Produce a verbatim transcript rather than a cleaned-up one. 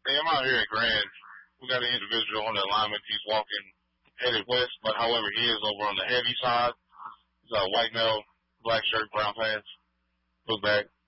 Hey, I'm out here at Grand. We got an individual on the alignment. He's walking headed west, but however, he is over on the heavy side. He's a white male, black shirt, brown pants. Look back.